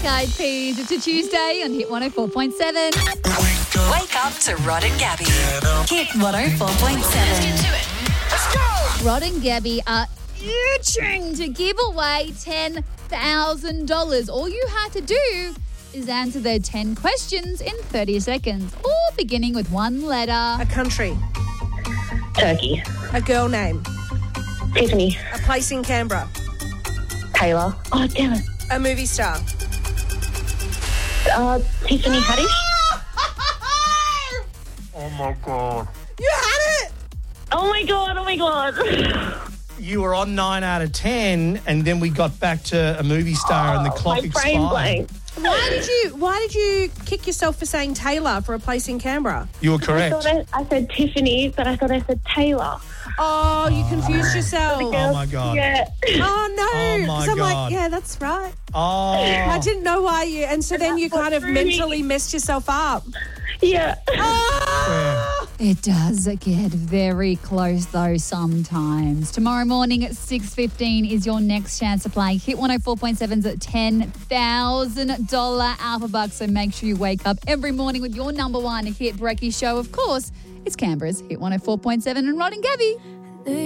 Black Eyed Peas. It's a Tuesday on Hit 104.7. Wake up to Rod and Gabby. Hit 104.7. Rod and Gabby are itching to give away $10,000. All you have to do is answer their 10 questions in 30 seconds, all beginning with one letter. A country. Turkey. A girl name. Tiffany. A place in Canberra. Taylor. Oh, damn it. A movie star. Tiffany Haddish. Oh, my God. You had it! Oh, my God. You were on 9 out of 10, and then we got back to a movie star and the clock my brain expired. blank. Why did you kick yourself for saying Taylor for a place in Canberra? You were correct. I said Tiffany, but I thought I said Taylor. Oh, you confused yourself. Oh, my God. Yeah. Oh, no. Oh, my 'Cause I'm God. like, yeah, that's right. Oh. I didn't know why you... And so then you kind of threw me. mentally messed yourself up. Yeah. Oh! It does get very close, though, sometimes. Tomorrow morning at 6:15 is your next chance to play Hit 104.7's $10,000 Alpha Bucks. So make sure you wake up every morning with your number one hit Brekkie show. Of course, it's Canberra's Hit 104.7 and Rod and Gabby.